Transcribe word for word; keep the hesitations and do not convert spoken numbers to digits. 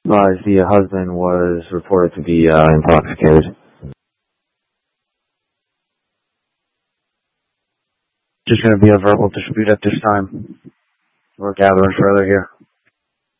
Advised the husband was reported to be uh, intoxicated. Just going to be a verbal dispute at this time. We're gathering further here.